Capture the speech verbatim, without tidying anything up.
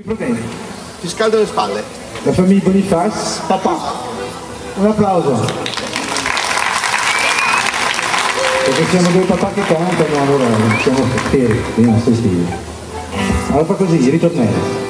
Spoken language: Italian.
problemi? Ti scaldo le spalle. La famiglia Bonifaz? Papà. Un applauso. Perché siamo due papà che cantano, allora siamo fieri, i nostri stili. Allora fa così, ritornello.